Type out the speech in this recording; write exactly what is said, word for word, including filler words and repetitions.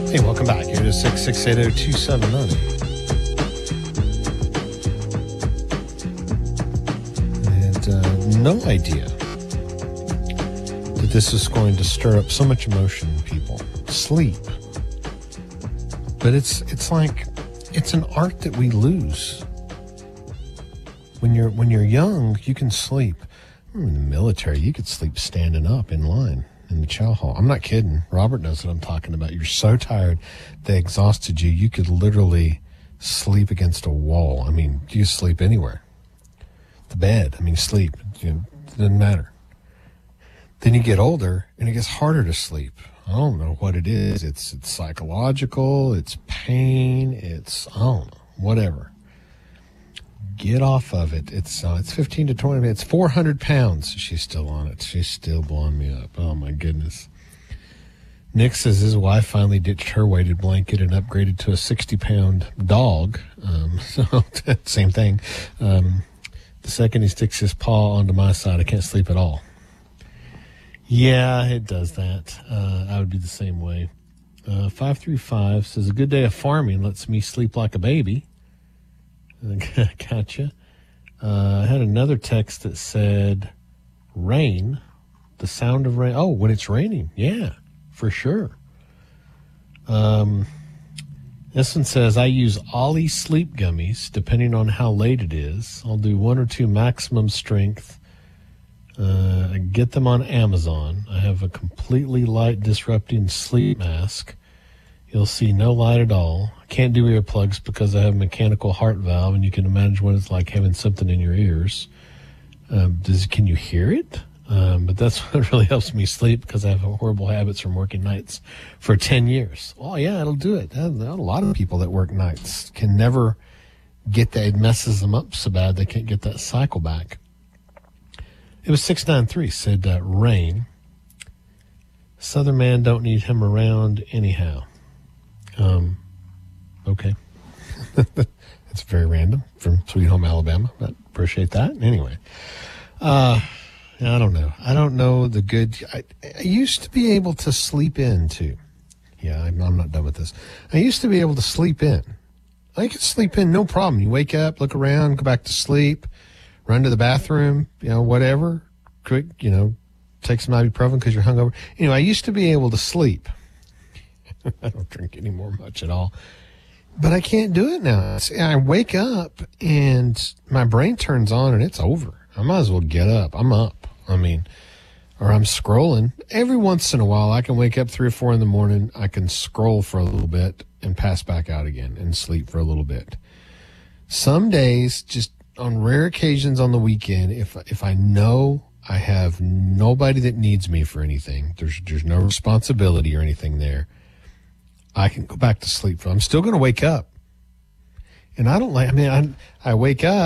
Hey, welcome back. Here to six six eight zero two seven nine. And uh, no idea that this is going to stir up so much emotion in people. Sleep. But it's it's like it's an art that we lose. When you're when you're young, you can sleep. In the military, you could sleep standing up in line in the chow hall. I'm not kidding. Robert knows what I'm talking about. You're so tired, they exhausted you. You could literally sleep against a wall. I mean, you sleep anywhere. The bed. I mean, sleep. You know, it doesn't matter. Then you get older, and it gets harder to sleep. I don't know what it is. It's it's psychological. It's pain. It's, I don't know, whatever. Get off of it. It's uh, it's fifteen to twenty minutes. four hundred pounds. She's still on it. She's still blowing me up. Oh, my goodness. Nick says his wife finally ditched her weighted blanket and upgraded to a sixty-pound dog. Um, so, same thing. Um, the second he sticks his paw onto my side, I can't sleep at all. Yeah, it does that. Uh, I would be the same way. Uh, five three five says, a good day of farming lets me sleep like a baby. Gotcha. Uh, I had another text that said, rain, the sound of rain. Oh, when it's raining. Yeah, for sure. Um, this one says, I use Ollie sleep gummies, depending on how late it is. I'll do one or two maximum strength. Uh, I get them on Amazon. I have a completely light disrupting sleep mask. You'll see no light at all. I can't do earplugs because I have a mechanical heart valve, and you can imagine what it's like having something in your ears. Um, does Can you hear it? Um, but that's what really helps me sleep because I have horrible habits from working nights for ten years. Oh, yeah, it'll do it. A lot of people that work nights can never get that. It messes them up so bad they can't get that cycle back. It was six nine three, said uh, rain. Southern man don't need him around anyhow. Um, okay. That's very random from Sweet Home, Alabama, but appreciate that. Anyway, uh, I don't know. I don't know the good. I, I used to be able to sleep in too. Yeah, I'm, I'm not done with this. I used to be able to sleep in. I could sleep in, no problem. You wake up, look around, go back to sleep, run to the bathroom, you know, whatever. Quick, you know, take some ibuprofen because you're hungover. Anyway, I used to be able to sleep. I don't drink anymore much at all. But I can't do it now. See, I wake up and my brain turns on and it's over. I might as well get up. I'm up. I mean, or I'm scrolling. Every once in a while, I can wake up three or four in the morning. I can scroll for a little bit and pass back out again and sleep for a little bit. Some days, just on rare occasions on the weekend, if if I know I have nobody that needs me for anything, there's there's no responsibility or anything there, I can go back to sleep. I'm still going to wake up. And I don't like, I mean, I, I wake up.